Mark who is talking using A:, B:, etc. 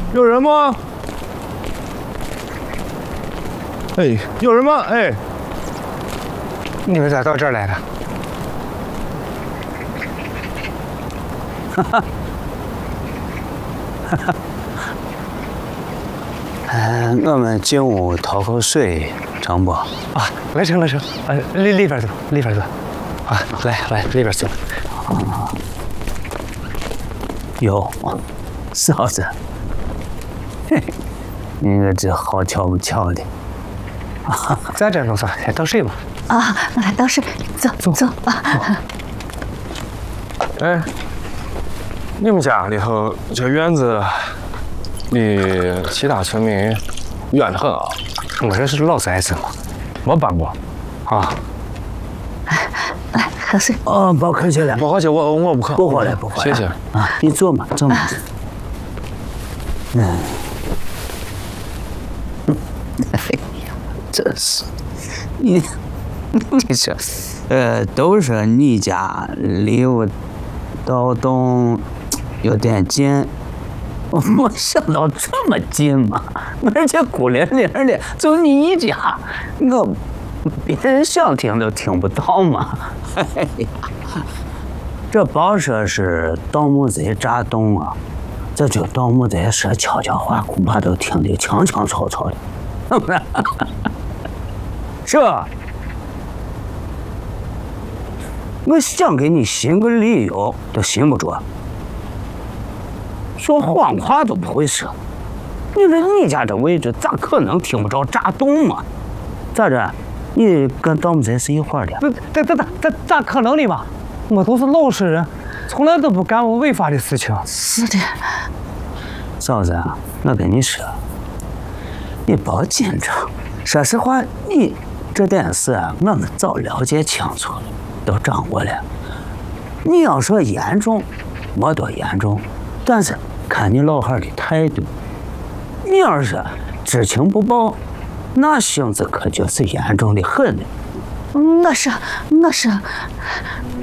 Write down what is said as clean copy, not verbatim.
A: 有人吗？哎，有人吗？哎，
B: 你们咋到这儿来了？哈哈，哈哈。我们进屋讨口水，成不？啊，来成来成，里边走，里边走。啊，来里边走。啊，哟，嫂子，嘿，你可这好巧不巧的。咱这弄啥？先倒水吧。
C: 啊，来倒水，走走啊。
A: 哎，你们家里头这院子离其他村民远得很啊。
B: 我这是老宅子嘛，
A: 没搬过。啊。
C: 来喝水。
B: 哦，不客气了，
A: 不客气，我不渴。
B: 不喝了，不喝了。
A: 谢谢。
B: 啊，你坐嘛，坐嘛。真是，你这，都说你家离我道东有点近，我没想到这么近嘛，而且孤零零的，就你一家，我别人想听都听不到嘛。哎呀，这报社是盗墓贼炸洞啊，这就盗墓贼说悄悄话，恐怕都听得强强吵吵的。这，我想给你寻个理由都寻不着，说谎话都不会说。你说你家这位置咋可能听不着炸洞嘛？咋着？你跟盗墓贼是一伙的？
D: 咋可能的嘛？我都是老实人，从来都不干过违法的事情。
C: 是的，
B: 嫂子，我跟你说，你别紧张。说实话，你这点事我们早了解清楚了，都掌握了。你要说严重，没多严重，但是看你老汉的态度，你要是知情不报，那性子可就是严重的很了。
C: 我是。